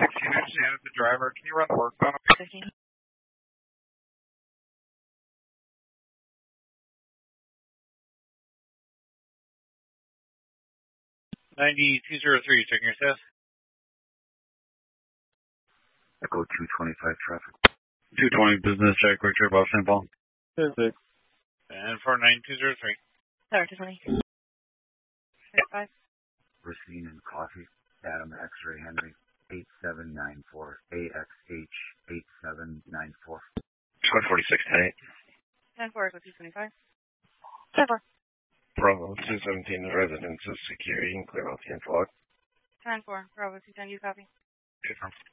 understand the driver. Can you run the work phone? 15. 9203, checking your status. Echo 225 traffic. 220 business check, Richard Bob St. Paul. 6. And for 9203. Sorry, 220. 5. Racine and Coffee. Adam X-Ray Henry. 8794. AXH 8794. 146, 10-4, Echo 225. 10-4. Bravo 217, residence of security and clear off the info. 10-4, Bravo 210, you copy? Confirm.